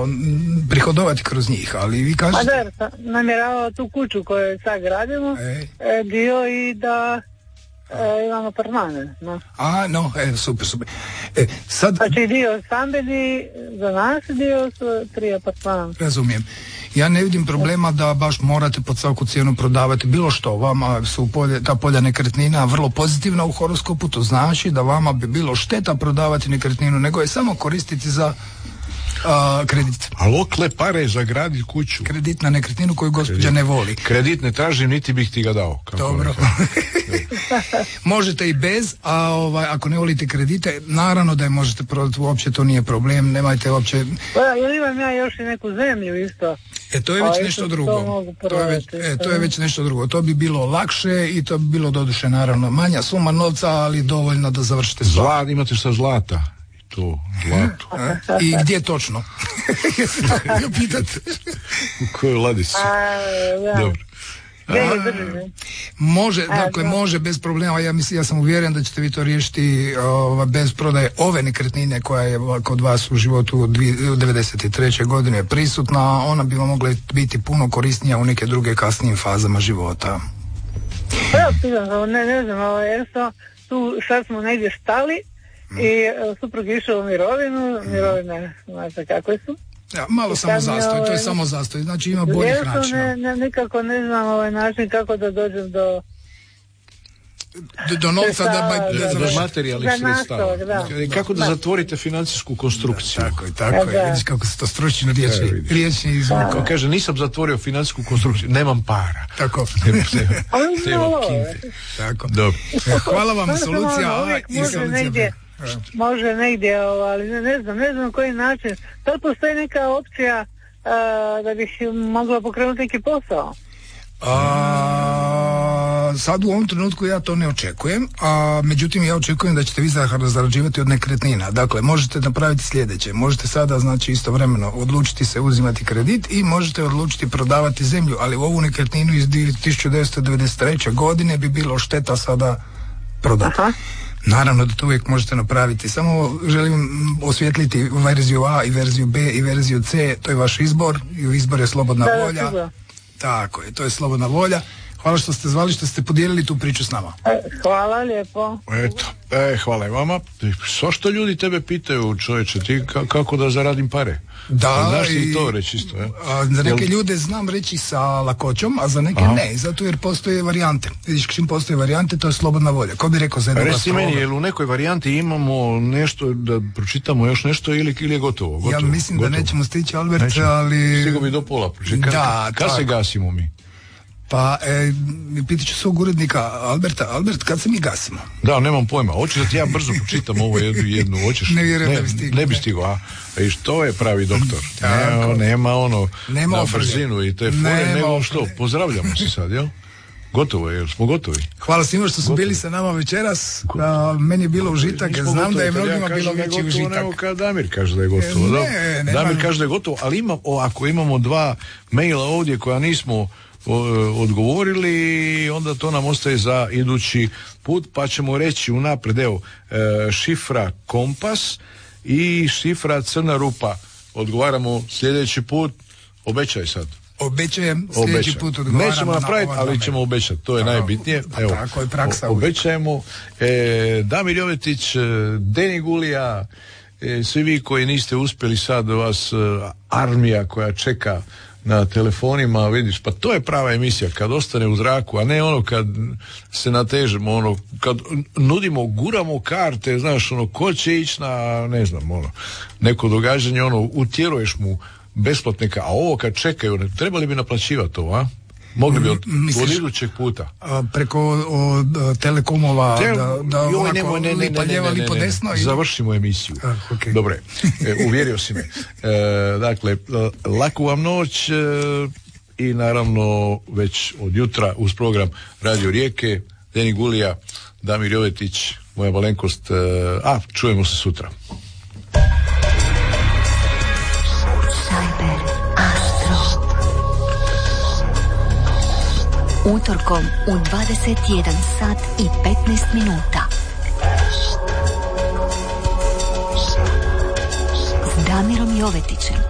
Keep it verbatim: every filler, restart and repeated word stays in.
prihodovati kroz njih, ali vi kažete... Pa da, namjeravao tu kuću koju sad gradimo, e. E, dio i da e, imamo apartmane. No. A, no, e, super, super. E, sad... Znači dio stambeni za nas, dio su tri apartmana. Razumijem. Ja ne vidim problema da baš morate pod svaku cijenu prodavati bilo što. Vama su polje, ta polja nekretnina vrlo pozitivna u horoskopu, to znači da vama bi bilo šteta prodavati nekretninu, nego je samo koristiti za uh, kredit. A lokle pare za graditi kuću. Kredit na nekretninu koju gospođa ne voli. Kredit ne tražim, niti bih ti ga dao. Kako Dobro. Možete i bez, a ovaj, ako ne volite kredite, naravno da je možete prodati, uopće to nije problem, nemajte uopće... Pa, jel imam ja još i neku zemlju isto? E, to je već a, nešto drugo. To, to, je već, e, to je već nešto drugo. To bi bilo lakše i to bi bilo doduše naravno manja suma novca, ali dovoljno da završite sve. Zlat, imate šta zlata. I to, zlato. A, I gdje točno? Ja pitate. U kojoj ladici? Dobro. A, može, dakle može bez problema. Ja mislim, ja sam uvjeren da ćete vi to riješiti o, bez prodaje ove nekretnine koja je kod vas u životu u devedeset treće godine prisutna. Ona bi vam mogla biti puno korisnija u neke druge kasnijim fazama života. Ja, ne, ne znam, jer sam tu sad smo negdje stali i suprug išao u mirovinu, mirovine, znate kako su. Ja, malo samo zastoj, ovaj, to je samo zastoj, znači ima boljih načina. Ne, ne, nikako ne znam ovaj način kako da dođem do... Do, do novca, da, da, da, da, do materijalnih sredstava. Kako da, da zatvorite financijsku konstrukciju. Da, tako je, tako je. Vidiš kako se to stručno riječi, riječi izvuka. Kaže, nisam zatvorio financijsku konstrukciju, nemam para. Tako. Nemam kinte. Tako. Dobro. Hvala vam, solucija. Može negdje, može negdje, ali ne, ne znam, ne znam koji način. Da li postoji neka opcija a, da bih mogla pokrenuti neki posao? A, sad u ovom trenutku ja to ne očekujem, a međutim ja očekujem da ćete vi zarađivati od nekretnina. Dakle, možete napraviti sljedeće. Možete sada, znači, istovremeno odlučiti se uzimati kredit i možete odlučiti prodavati zemlju, ali u ovu nekretninu iz tisuću devetsto devedeset treće godine bi bilo šteta sada prodati. Aha. Naravno da to uvijek možete napraviti. Samo želim osvijetliti verziju A i verziju B i verziju C. To je vaš izbor i izbor je slobodna da, volja. Da. Tako je, to je slobodna volja. Hvala što ste zvali, što ste podijelili tu priču s nama. Hvala lijepo. Eto, e, hvala i vama. Svo što ljudi tebe pitaju, čovječe, ti ka- kako da zaradim pare? Da, znaš ti to reći isto, je? A, za neke Jel... ljude znam reći sa lakoćom, a za neke Aha. ne, zato jer postoje varijante. Vidiš, čim postoje varijante, to je slobodna volja. Ko bi rekao za jednog astrologa? Reci meni, jel u nekoj varijanti imamo nešto, da pročitamo još nešto ili, ili je gotovo? gotovo? Ja mislim gotovo. da nećemo stići, Albert, nećemo. ali... Stigo bi do pola. Ka, da, kad se gasimo mi? Pa, e, pitat ću svog urednika Alberta, Albert, kad se mi gasimo? Da, nemam pojma, hoćeš da ti ja brzo pročitam ovo jednu, jednu hoćeš? Ne vjerujem ne, da bi stigao. Ne bi stigao, a? I što je pravi doktor? Nema, nema ono nema na brzinu i te fore, nego što, pozdravljamo se sad, jel? Gotovo je, smo gotovi. Hvala svima što su gotovi. Bili sa nama večeras. A, meni je bilo užitak, znam gotovi, da je mnogima ja bilo veći užitak. Nego kad Damir kaže da je gotovo. Ne, ne, Damir kaže da je gotovo, ali ima, o, ako imamo dva maila ovdje koja nismo o, odgovorili, onda to nam ostaje za idući put, pa ćemo reći unaprijed, evo, e, šifra kompas i šifra crna rupa. Odgovaramo sljedeći put, obećaj sad. Obećajem, sljedeći Obećaj. put odgovaramo. Nećemo napraviti, na ali ćemo obećati, to je no, najbitnije. Evo, tako je praksa. O, obećajemo. E, Damir Jovetić, Deni Gulija, e, svi vi koji niste uspjeli sad, vas e, armija koja čeka na telefonima, vidiš, pa to je prava emisija, kad ostane u zraku, a ne ono kad se natežemo, ono, kad nudimo, guramo karte, znaš, ono, ko će ići na, ne znam, ono, neko događanje, ono, utjeruješ mu besplatne, a ovo kad čekaju, trebali bi naplaćivati to, a? Mogli bi od, od idućeg puta. A, preko o, telekomova Tel, da, da joj, onako nemoj, ne, ne, lipa ne, ljeva, ne, ne, lipo ne, ne. desno. I... Završimo emisiju. A, okay. Dobre, e, uvjerio si me. E, dakle, laku vam noć e, i naravno već od jutra uz program Radio Rijeke, Deni Gulija, Damir Jovetić, moja malenkost, e, a čujemo se sutra. Utorkom u dvadeset jedan sat i petnaest minuta s Damirom Jovetićem.